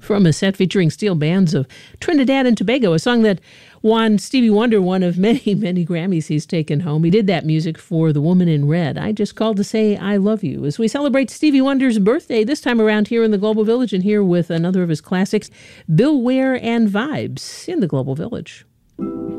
from a set featuring steel bands of Trinidad and Tobago, a song that won Stevie Wonder one of many, many Grammys he's taken home. He did that music for The Woman in Red. I just called to say I love you as we celebrate Stevie Wonder's birthday, this time around here in the Global Village, and here with another of his classics, Bill Ware and Vibes in the Global Village.